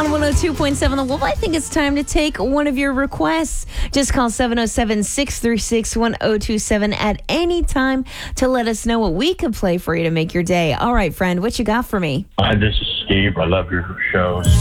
on 102.7 The Wolf. I think it's time to take one of your requests. Just call 707-636-1027 at any time to let us know what we could play for you to make your day. All right, friend, what you got for me? Hi, this is Steve. I love your shows.